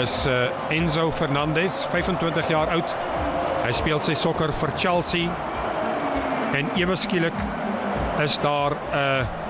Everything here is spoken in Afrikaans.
is Enzo Fernandez, 25 jaar oud. Hy speel sy sokker vir Chelsea. En ewe skielik is daar 'n